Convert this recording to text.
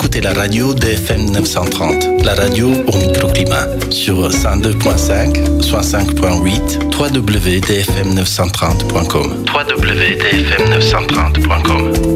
écoutez la radio DFM 930, la radio au microclimat, sur 102.5, 65.8, www.dfm930.com. www.dfm930.com.